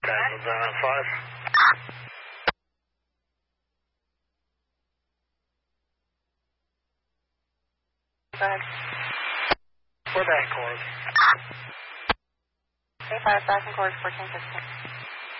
Diamond 5. Go ahead. We're back, Corey. A5, back in course 1415.